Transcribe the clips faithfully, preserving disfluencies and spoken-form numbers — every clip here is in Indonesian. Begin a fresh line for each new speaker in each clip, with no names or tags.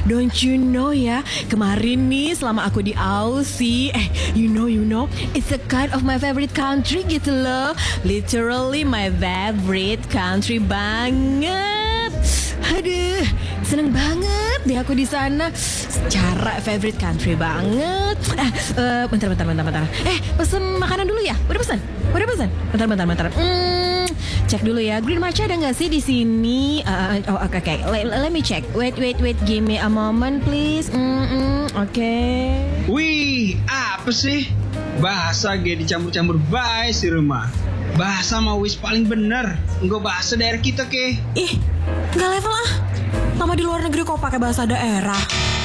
don't you know ya, kemarin nih selama aku di Aussie, eh, you know, you know, it's a kind of my favorite country gitu loh. Literally my favorite country banget. Aduh, seneng banget deh aku di sana. Secara favorite country banget. Eh, uh, bentar, bentar, bentar, bentar. Eh, pesen makanan dulu ya? Udah pesan? Udah pesan? Bentar, bentar, bentar. Hmm, cek dulu ya. Green matcha ada nggak sih di sini? Uh, oh, oke, okay, okay. Let, let me check. Wait, wait, wait. Give me a moment, please. Mm-mm, oke. Okay.
Wih, apa sih? Bahasa ge dicampur-campur bae si rumah. Bahasa mah wis paling bener. Enggak bahasa daerah kita ke.
Ih, nggak level ah. Lama di luar negeri kok pakai bahasa daerah.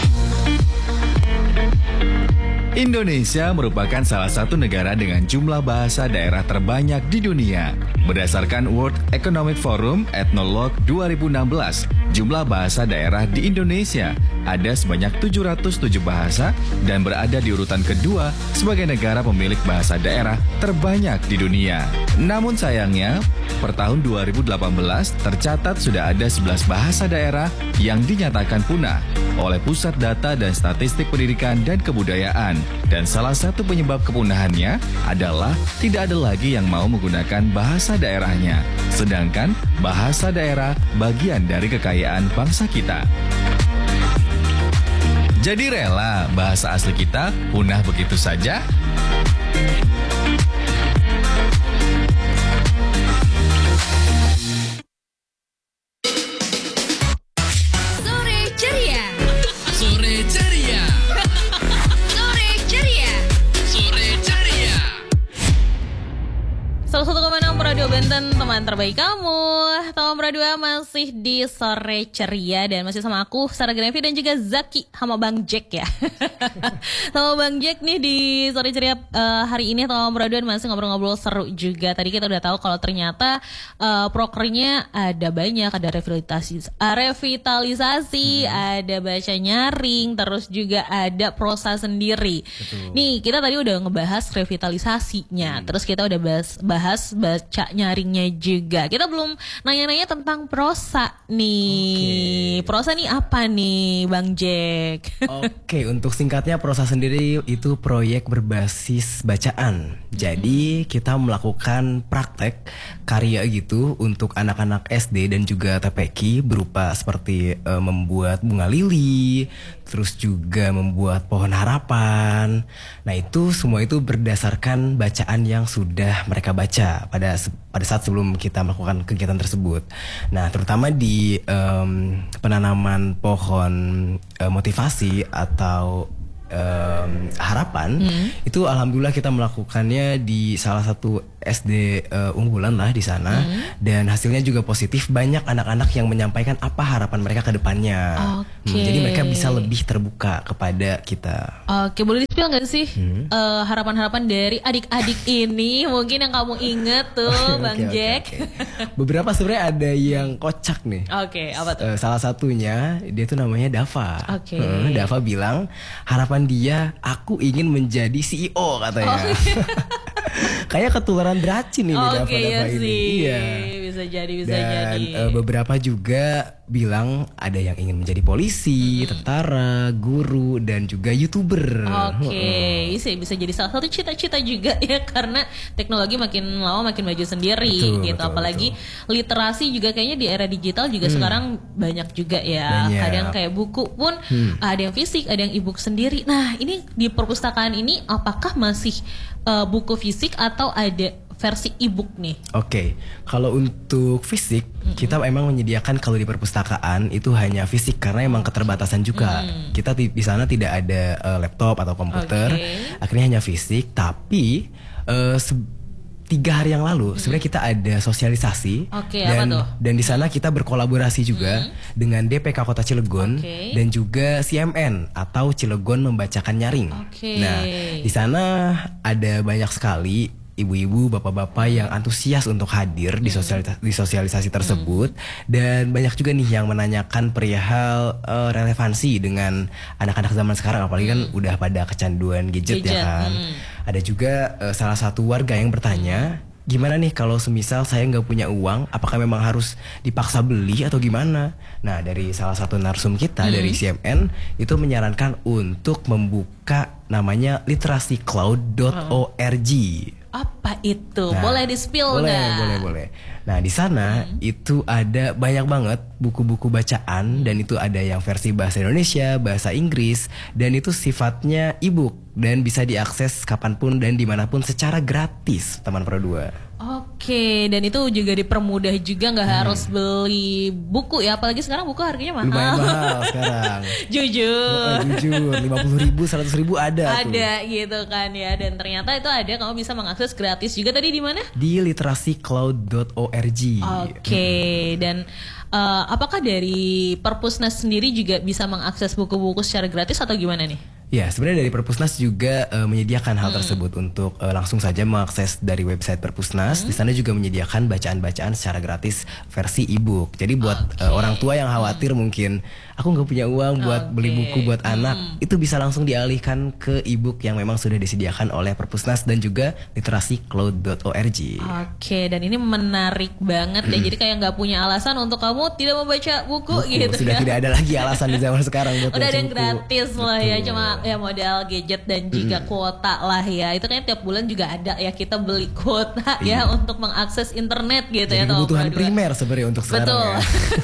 Indonesia merupakan salah satu negara dengan jumlah bahasa daerah terbanyak di dunia. Berdasarkan World Economic Forum Ethnologue dua ribu enam belas, jumlah bahasa daerah di Indonesia ada sebanyak tujuh ratus tujuh bahasa dan berada di urutan kedua sebagai negara pemilik bahasa daerah terbanyak di dunia. Namun sayangnya, per tahun dua ribu delapan belas tercatat sudah ada sebelas bahasa daerah yang dinyatakan punah oleh Pusat Data dan Statistik Pendidikan dan Kebudayaan. Dan salah satu penyebab kepunahannya adalah tidak ada lagi yang mau menggunakan bahasa daerahnya. Sedangkan bahasa daerah bagian dari kekayaan bangsa kita. Jadi rela bahasa asli kita punah begitu saja?
seratus satu koma enam Radio Banten, teman terbaik kamu. Tom Berdua masih di Sore Ceria dan masih sama aku, Sarah Grevi dan juga Zaki sama Bang Jack ya. Sama Bang Jack nih di Sore Ceria uh, hari ini Tom Berdua masih ngobrol-ngobrol seru juga. Tadi kita udah tahu kalau ternyata uh, prokernya ada banyak, ada revitalisasi, uh, revitalisasi, hmm. ada baca nyaring, terus juga ada prosa sendiri. Betul. Nih kita tadi udah ngebahas revitalisasinya, hmm. terus kita udah bahas, bahas baca nyaringnya juga. Kita belum nanya-nanya tentang prosa nih. Okay. Prosa nih apa nih Bang Jack?
Oke, okay, untuk singkatnya prosa sendiri itu proyek berbasis bacaan. Jadi kita melakukan praktek karya gitu untuk anak-anak S D dan juga T P Q berupa seperti uh, membuat bunga lili, terus juga membuat pohon harapan. Nah itu semua itu berdasarkan bacaan yang sudah mereka baca pada pada saat sebelum kita melakukan kegiatan tersebut. Nah terutama di um, penanaman pohon uh, motivasi atau Um, harapan hmm. itu alhamdulillah kita melakukannya di salah satu S D uh, unggulan lah di sana hmm. dan hasilnya juga positif. Banyak anak-anak yang menyampaikan apa harapan mereka ke depannya. Okay. Hmm, jadi mereka bisa lebih terbuka kepada kita.
Oke, okay, boleh di-spill nggak sih hmm. uh, harapan-harapan dari adik-adik ini mungkin yang kamu inget tuh okay, Bang okay, Jack? Okay, okay.
Beberapa sebenarnya ada yang kocak nih.
Oke, okay, apa tuh? Uh,
salah satunya dia tuh namanya Dava.
Oke. Okay.
Hmm, Dava bilang harapan dia, aku ingin menjadi C E O katanya. Oh, iya. Kayak ketularan Dracin ini
Dava
okay,
Dava
iya
ini.
Iya.
Bisa jadi, bisa
Dan,
jadi. Dan
uh, beberapa juga bilang ada yang ingin menjadi polisi, hmm. tentara, guru, dan juga YouTuber.
Oke, okay. uh-uh. bisa jadi salah satu cita-cita juga ya karena teknologi makin lama makin maju sendiri betul, gitu. Betul, apalagi betul. Literasi juga kayaknya di era digital juga hmm. sekarang banyak juga ya. Banyak. Kadang kayak buku pun hmm. ada yang fisik, ada yang e-book sendiri. Nah, ini di perpustakaan ini apakah masih uh, buku fisik atau ada versi e-book nih?
Oke, okay. Kalau untuk fisik mm-hmm. kita emang menyediakan kalau di perpustakaan itu hanya fisik karena emang keterbatasan juga. Mm. Kita di, di sana tidak ada uh, laptop atau komputer, okay. akhirnya hanya fisik. Tapi uh, se- tiga hari yang lalu mm-hmm. sebenarnya kita ada sosialisasi
okay,
dan
apa tuh?
dan di sana kita berkolaborasi juga mm-hmm. dengan D P K Kota Cilegon okay. dan juga C M N atau Cilegon Membacakan Nyaring.
Okay.
Nah, di sana ada banyak sekali ibu-ibu, bapak-bapak yang antusias untuk hadir di, sosialita- di sosialisasi tersebut hmm. dan banyak juga nih yang menanyakan perihal uh, relevansi dengan anak-anak zaman sekarang apalagi hmm. kan udah pada kecanduan gadget, gadget. ya kan. Hmm. Ada juga uh, salah satu warga yang bertanya, gimana nih kalau semisal saya nggak punya uang, apakah memang harus dipaksa beli atau gimana? Nah, dari salah satu narsum kita hmm. dari C M N itu menyarankan untuk membuka namanya literasi cloud dot org.
Apa itu?
Nah,
boleh di-spill
boleh,
nggak?
boleh, boleh. Nah, di sana hmm. itu ada banyak banget buku-buku bacaan dan itu ada yang versi bahasa Indonesia, bahasa Inggris, dan itu sifatnya e-book dan bisa diakses kapanpun dan dimanapun secara gratis, teman Pro dua.
Oke, dan itu juga dipermudah juga, nggak hmm. harus beli buku ya, apalagi sekarang buku harganya mahal.
Lumayan mahal sekarang.
Jujur.
Oh, jujur, lima puluh ribu, seratus ribu ada.
Ada
tuh.
gitu kan ya, dan ternyata itu ada, kamu bisa mengakses gratis juga tadi di mana?
Di literasi cloud dot org.
Oke, hmm. dan uh, apakah dari Perpusnas sendiri juga bisa mengakses buku-buku secara gratis atau gimana nih?
Ya, sebenarnya dari Perpusnas juga uh, menyediakan hal hmm. tersebut untuk uh, langsung saja mengakses dari website Perpusnas. Hmm. Di sana juga menyediakan bacaan-bacaan secara gratis versi e-book. Jadi buat okay. uh, orang tua yang khawatir hmm. mungkin aku nggak punya uang buat okay. beli buku buat hmm. anak, itu bisa langsung dialihkan ke e-book yang memang sudah disediakan oleh Perpusnas dan juga literasi cloud dot org. Oke,
okay, dan ini menarik banget ya. Jadi kayak nggak punya alasan untuk kamu tidak membaca buku, buku gitu.
Sudah
kan?
Tidak ada lagi alasan di zaman sekarang buat
udah ada yang
buku.
gratis lah ya, cuma ya modal gadget dan juga mm. kuota lah ya. Itu kan tiap bulan juga ada ya, kita beli kuota ya
mm.
untuk mengakses internet gitu.
Jadi
ya.
Kebutuhan primer sebenarnya untuk sekarang.
Betul.
Ya.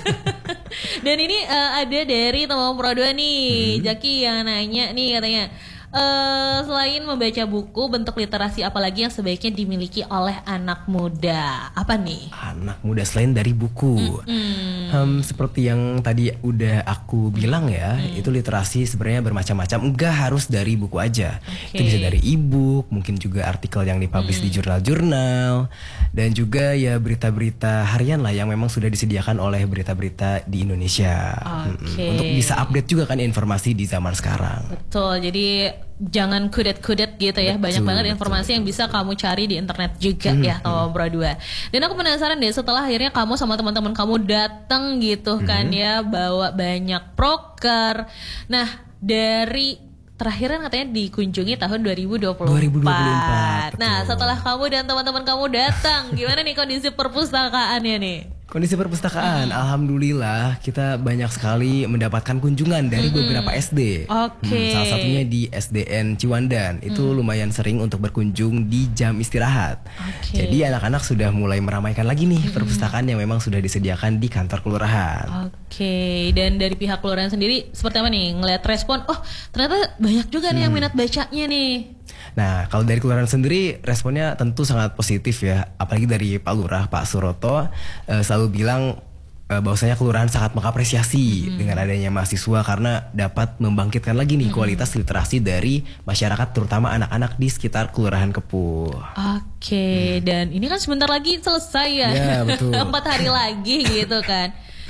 Dan ini uh, ada dari teman Pro dua nih, mm. Jaki yang nanya nih katanya, Uh, selain membaca buku, bentuk literasi apalagi yang sebaiknya dimiliki oleh anak muda? Apa nih?
Anak muda selain dari buku, mm-hmm. um, seperti yang tadi udah aku bilang ya, mm. itu literasi sebenarnya bermacam-macam. Enggak harus dari buku aja. Okay. Itu bisa dari e-book, mungkin juga artikel yang dipublish mm. di jurnal-jurnal, dan juga ya berita-berita harian lah yang memang sudah disediakan oleh berita-berita di Indonesia. Okay. Untuk bisa update juga kan informasi di zaman sekarang.
Betul. Jadi jangan kudet-kudet gitu ya. Betul, banyak banget informasi betul, yang bisa kamu cari di internet juga hmm, ya sama Pro dua. Dan aku penasaran deh, setelah akhirnya kamu sama teman-teman kamu datang gitu hmm. kan ya, bawa banyak proker. Nah, dari terakhir katanya dikunjungi tahun dua ribu dua puluh empat.
dua ribu dua puluh empat.
Nah, setelah kamu dan teman-teman kamu datang, gimana nih kondisi perpustakaannya nih?
Kondisi perpustakaan, hmm. alhamdulillah kita banyak sekali mendapatkan kunjungan dari hmm. beberapa S D.
Oke. Okay.
Hmm, salah satunya di S D N Ciwandan. Itu hmm. lumayan sering untuk berkunjung di jam istirahat. Okay. Jadi anak-anak sudah mulai meramaikan lagi nih hmm. perpustakaan yang memang sudah disediakan di kantor kelurahan.
Oke. Okay. Dan dari pihak kelurahan sendiri seperti apa nih? Ngelihat respon, oh ternyata banyak juga nih hmm. yang minat bacanya nih.
Nah, kalau dari kelurahan sendiri responnya tentu sangat positif ya. Apalagi dari Pak Lurah, Pak Suroto eh, selalu bilang eh, bahwasanya kelurahan sangat mengapresiasi mm-hmm. dengan adanya mahasiswa karena dapat membangkitkan lagi nih mm-hmm. kualitas literasi dari masyarakat, terutama anak-anak di sekitar Kelurahan Kepuh.
Oke, okay. hmm. dan ini kan sebentar lagi selesai ya.
Ya, betul.
Empat hari lagi gitu kan.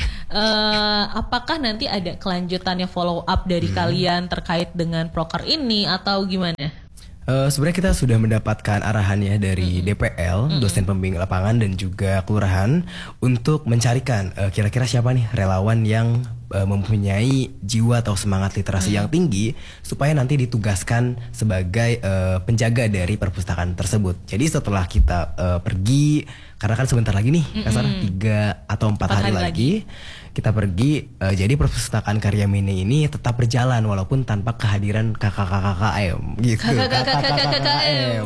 Uh, apakah nanti ada kelanjutannya, follow up dari hmm. kalian terkait dengan proker ini atau gimana?
Uh, sebenarnya kita sudah mendapatkan arahannya dari mm-hmm. D P L, mm-hmm. dosen pembimbing lapangan dan juga kelurahan untuk mencarikan uh, kira-kira siapa nih relawan yang uh, mempunyai jiwa atau semangat literasi mm-hmm. yang tinggi supaya nanti ditugaskan sebagai uh, penjaga dari perpustakaan tersebut. Jadi setelah kita uh, pergi, karena kan sebentar lagi nih, mm-hmm. kasar tiga atau empat hari, hari lagi, lagi kita pergi, uh, jadi perpustakaan Karya Mini ini tetap berjalan walaupun tanpa kehadiran kakak-kakak K K M gitu.
Kakak-kakak K K M.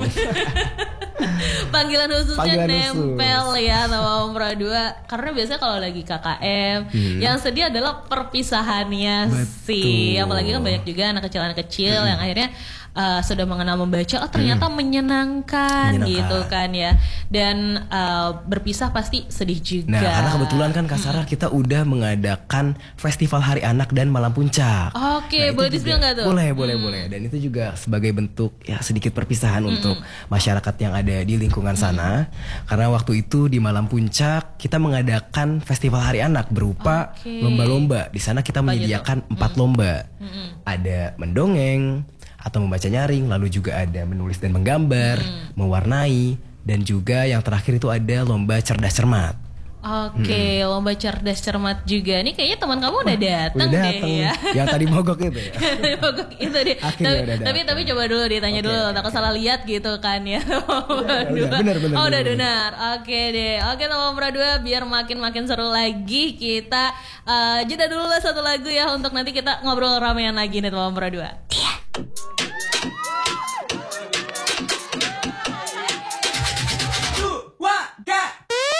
Panggilan khususnya Panggilan nempel khusus. Ya sama Om Pro dua. Karena biasanya kalau lagi K K M hmm. yang sedih adalah perpisahannya. Betul. Sih. Apalagi kan banyak juga anak kecil-anak kecil hmm. yang akhirnya uh, sudah mengenal membaca, oh ternyata hmm. menyenangkan, menyenangkan gitu kan ya. Dan uh, berpisah pasti sedih juga.
Nah, karena kebetulan kan Kak Sarah hmm. kita udah mengadakan Festival Hari Anak dan Malam Puncak.
Oke, nah, boleh di-spill nggak tuh?
Boleh, boleh, hmm. boleh. Dan itu juga sebagai bentuk ya sedikit perpisahan hmm. untuk masyarakat yang ada di lingkungan hmm. sana. Karena waktu itu di Malam Puncak kita mengadakan Festival Hari Anak berupa okay. lomba-lomba. Di sana kita Apa menyediakan gitu? empat hmm. lomba. Hmm. Ada mendongeng atau membaca nyaring, lalu juga ada menulis dan menggambar, hmm. mewarnai, dan juga yang terakhir itu ada lomba cerdas cermat.
Oke, lomba cerdas cermat juga. Nih kayaknya teman kamu udah datang
Udah
deh
datang.
ya.
Yang tadi mogok itu ya.
Mogok itu deh.
Akhirnya
Tapi,
udah
tapi
datang.
tapi coba dulu ditanya
Oke,
dulu,
oke.
takut salah lihat gitu kan ya.
udah, bener, bener,
oh udah
bener,
benar. Oke deh. Oke teman berdua, biar makin makin seru lagi kita uh, jeda dulu lah satu lagu ya untuk nanti kita ngobrol ramean lagi nih teman berdua.